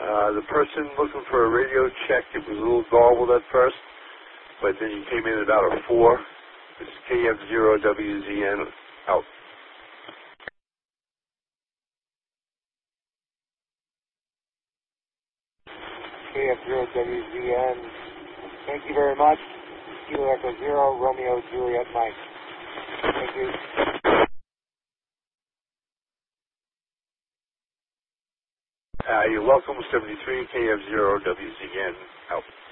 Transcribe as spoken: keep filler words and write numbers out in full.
Uh, the person looking for a radio check, it was a little garbled at first, but then you came in at about a four. It's K F zero W Z N out. K F zero W Z N, thank you very much. Kilo Echo Zero, Romeo Juliet Mike. Thank you. Uh, you're welcome, seventy-three K F zero W Z N out.